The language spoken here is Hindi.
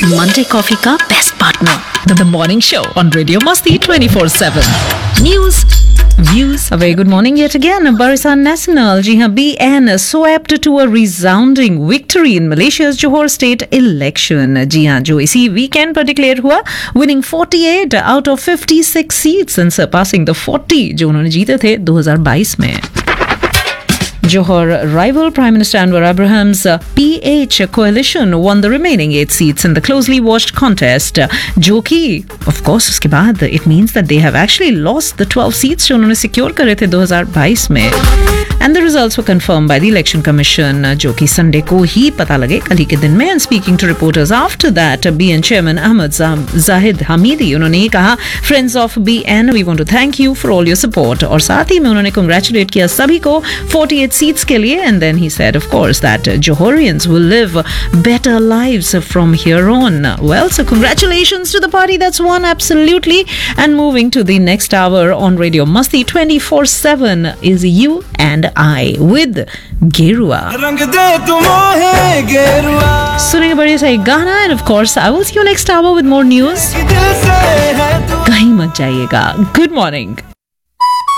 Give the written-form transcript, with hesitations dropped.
Monday coffee का best partner. The morning show on Radio Masti 24/7. News, views. A very good morning yet again. Barisan Nasional, जी हाँ, BN swept to a resounding victory in Malaysia's Johor state election. जी हाँ, जो इसी weekend पर declare हुआ, winning 48 out of 56 seats and surpassing the 40 जो उन्होंने जीते थे 2022 में. Johor rival Prime Minister Anwar Ibrahim's PH coalition won the remaining 8 seats in the closely watched contest. जो कि, of course, उसके बाद it means that they have actually lost the 12 seats जो उन्होंने secure करे थे 2022 में. And the results were confirmed by the Election Commission, जो कि Sunday को ही पता लगे कल ही के दिन में. And speaking to reporters after that, BN Chairman Ahmad Zahid Hamidi, उन्होंने ये कहा, Friends of BN, we want to thank you for all your support. और साथ ही में उन्होंने congratulate किया सभी को 48 seats के लिए. And then he said, of course, that Johorians will live better lives from here on. Well, so congratulations to the party that's won, absolutely. And moving to the next hour on Radio Masti 24/7 is You and I with Gerua. सुनेंगे बढ़िया सा एक गाना. And of course, I will see you next hour with more news. कहीं मत जाइएगा. Good morning.